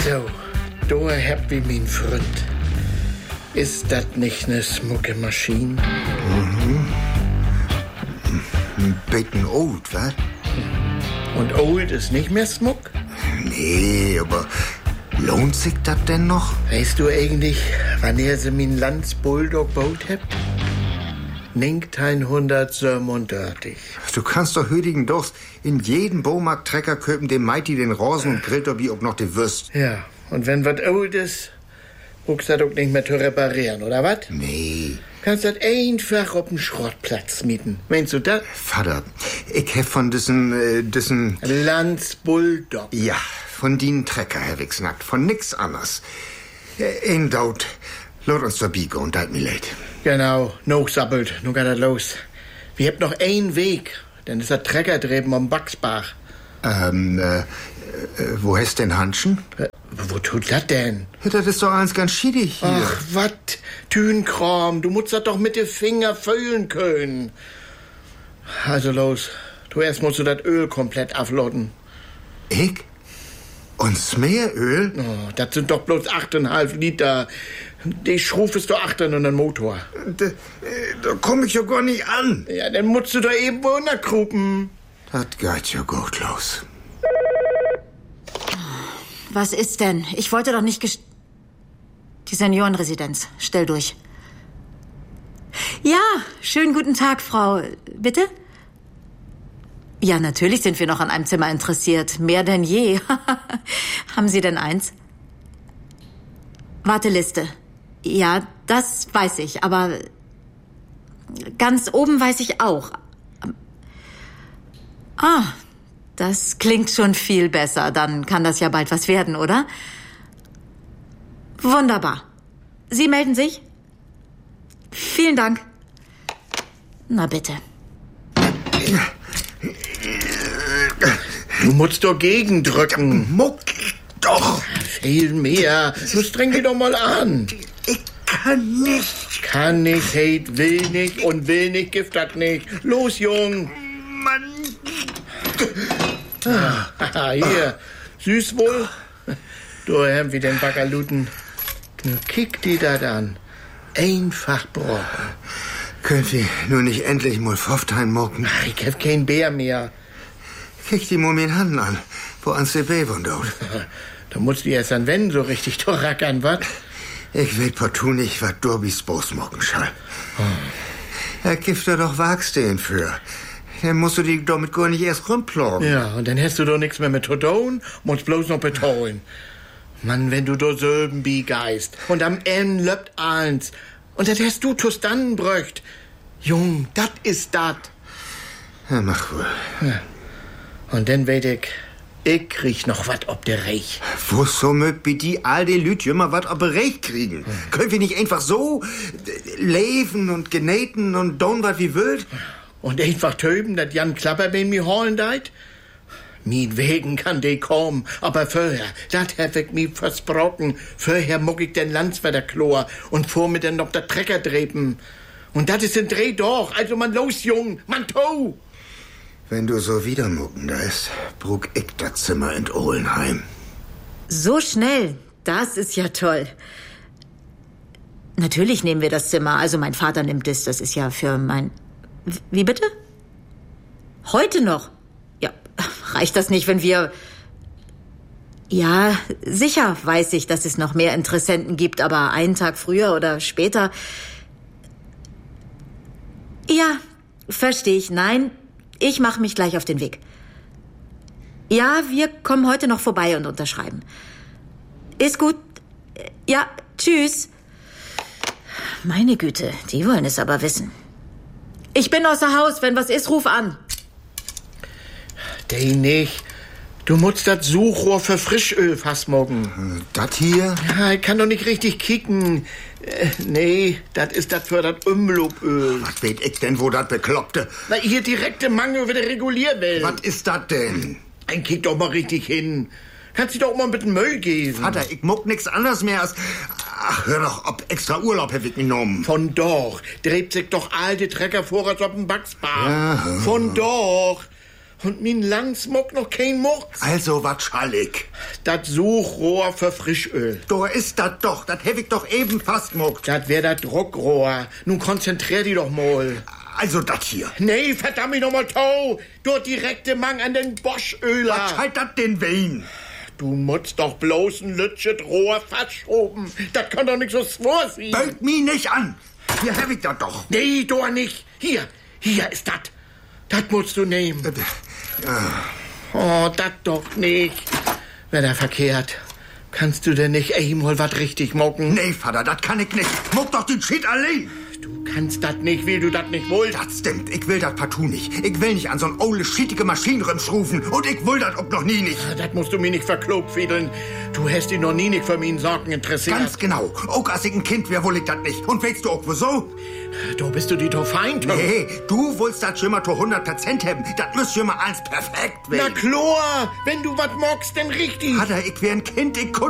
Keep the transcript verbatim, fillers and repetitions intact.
So, du habt wie mein Freund. Ist das nicht ne smucke Maschine? Mhm. Ein bisschen old, wa? Und old ist nicht mehr smuck? Nee, aber lohnt sich das denn noch? Weißt du eigentlich, wann er sie min Lanz Bulldog baut habt? neunzehnhundert siebenundachtzig. Du kannst doch hüdigen Durst in jeden Baumarkt-Trecker köpen, dem Mighty den Rosen und grillt doch wie ob noch die Würst. Ja, und wenn was old ist, brauchst du das auch nicht mehr zu reparieren, oder was? Nee. Kannst das einfach auf dem Schrottplatz mieten. Meinst du das? Vater, ich hab von diesen, äh, diesen... Lanz Bulldog. Ja, von den Trecker, Herr Wixnack, von nix anders. In Daut, lot uns zur Biege und deit mir leid. Genau, noch sabbelt, nun geht das los. Wir habt noch einen Weg, dann ist der Trecker drüben am Baxbach. Ähm, äh, äh, wo hast denn Hanschen? Äh, wo tut das denn? Ja, das ist doch alles ganz schiedig hier. Ach, wat, Tünkram, du musst das doch mit den Finger fühlen können. Also los, du erst musst du das Öl komplett ablotten. Ich? Und Smearöl? Oh, das sind doch bloß achteinhalb Liter. Die Schruf ist doch achtern und ein Motor. Da, da komm ich ja gar nicht an. Ja, dann musst du doch eben runterkrupen. Das geht ja gut los. Was ist denn? Ich wollte doch nicht gest... Die Seniorenresidenz. Stell durch. Ja, schönen guten Tag, Frau... Bitte? Ja, natürlich sind wir noch an einem Zimmer interessiert. Mehr denn je. Haben Sie denn eins? Warteliste. Ja, das weiß ich, aber... Ganz oben weiß ich auch. Ah, das klingt schon viel besser. Dann kann das ja bald was werden, oder? Wunderbar. Sie melden sich? Vielen Dank. Na bitte. Du musst doch gegendrücken. Muck doch. Viel mehr. Du streng dich doch mal an. Ich kann nicht. Kann nicht, hate, will nicht und will nicht, gift das nicht. Los, Jung. Mann. Ah, hier. Süß wohl? Du, Herr, wie den Backerluten. Kick die da an. Einfach brocken. Könnt ihr nur nicht endlich mal Pfofftein mucken? Ach, ich hab kein Bär mehr. Kick die Mumien Handen an, wo ans die Bäbern dort. Da musst du erst an wenn so richtig rackern, wat? Ich weet partout nicht, wat Dorbis Bos mocken schall. Oh. Er gibt da doch Wagstehen für. Dann musst du die damit gar nicht erst rumplagen. Ja, und dann hast du doch nichts mehr mit zu tun, musst bloß noch betonen. Mann, wenn du da Söben biegeist und am Ende löppt eins und das hast du Tustanen bröcht. Jung, dat ist dat. Ja, mach wohl. Ja. Und dann weet ich, ich krieg noch wat ob der Reich. Wo so mögt bi die all die Lüt immer wat ob der Reich kriegen? Hm. Können wir nicht einfach so leben und genähten und don wat wie wild? Und einfach töben, dat Jan Klapper bei mir holen deit? Min wegen kann de kommen, aber vorher, dat hab ich mi versprochen. Vorher muck ich den Landswetterchlor und vor mir dann noch der Trecker drepen. Und dat ist ein Dreh doch, also man los, Jung, man to! Wenn du so wieder mucken da ist, brug ich das Zimmer in Ohlenheim. So schnell, das ist ja toll. Natürlich nehmen wir das Zimmer, also mein Vater nimmt es, das ist ja für mein... Wie bitte? Heute noch? Ja, reicht das nicht, wenn wir... Ja, sicher weiß ich, dass es noch mehr Interessenten gibt, aber einen Tag früher oder später... Ja, verstehe ich. Nein, ich mache mich gleich auf den Weg. Ja, wir kommen heute noch vorbei und unterschreiben. Ist gut. Ja, tschüss. Meine Güte, die wollen es aber wissen. Ich bin außer Haus. Wenn was ist, ruf an. Den nicht. Du musst das Suchrohr für Frischöl fastmogen. Das hier? Ja, ich kann doch nicht richtig kicken. Äh, nee, das ist das für das Umlopöl. Was weet ich denn, wo das Bekloppte? Na, hier direkte Mangel über der Regulierwelt. Was ist das denn? Ein kick doch mal richtig hin. Kannst du doch mal ein bisschen Müll geben. Vater, ich muck nix anderes mehr als... Ach, hör doch, ob extra Urlaub hab ich genommen. Von doch. Dreht sich doch alte Trecker vor, als ob ein Baxbar. Ja. Von doch. Und min Lanz muck noch kein Murks. Also, wat schall ich? Dat Suchrohr für Frischöl. Da ist dat doch, dat hab ich doch eben fast muckt. Dat wär dat Druckrohr. Nun konzentrier dich doch mal. Also dat hier. Nee, verdammt mich noch mal tau. Dort direkte Mang an den Boschöler. Was scheit dat denn wen? Du musst doch bloß ein lütschet Rohr verschoben. Das kann doch nicht so schwor sein. Bölt mich nicht an. Hier hab ich dat doch. Nee, doch nicht. Hier, hier ist dat. Dat musst du nehmen. Äh, Oh, dat doch nicht. Wär da verkehrt. Kannst du denn nicht einmal was richtig mocken? Nee, Vater, dat kann ich nicht. Muck doch den Shit allein. Du kannst dat nicht, will du dat nicht wollt. Dat stimmt, ich will dat partout nicht. Ich will nicht an so'n ole, schittige Maschinen schrufen. Und ich will dat auch noch nie nicht. Dat musst du mir nicht verklopfiedeln. Du hast dich noch nie nicht für meinen Sorgen interessiert. Ganz genau. Auch als ich ein Kind wär, will ich dat nicht. Und weißt du auch wieso? Da bist du die doch Feind. Nee, du willst dat schon mal zu hundert Prozent haben. Dat müsst schon mal alles perfekt Na werden. klar, wenn du wat mockst, denn richtig. Vater, ich wär ein Kind, ich